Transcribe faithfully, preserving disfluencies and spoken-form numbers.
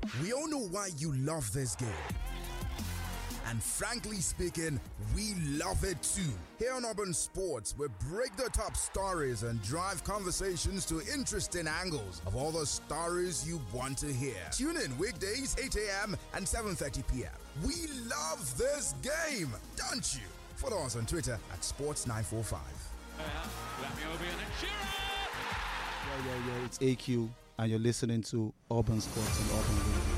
We all know why you love this game. And frankly speaking, we love it too. Here on Urban Sports, we break the top stories and drive conversations to interesting angles of all the stories you want to hear. Tune in weekdays, eight a.m. and seven thirty p.m. We love this game, don't you? Follow us on Twitter at sports nine four five. Yo, yo, yo, it's A Q, and you're listening to Urban Sports and Urban Radio.